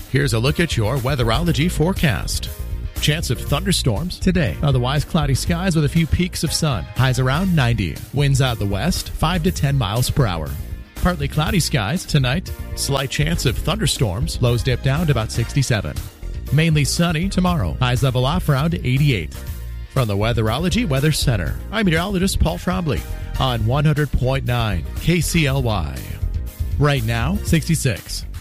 Here's a look at your weatherology forecast. Chance of thunderstorms today. Otherwise, cloudy skies with a few peaks of sun. Highs around 90. Winds out the west, 5 to 10 miles per hour. Partly cloudy skies tonight. Slight chance of thunderstorms. Lows dip down to about 67. Mainly sunny tomorrow. Highs level off around 88. From the Weatherology Weather Center, I'm meteorologist Paul Trombley on 100.9 KCLY. Right now, 66.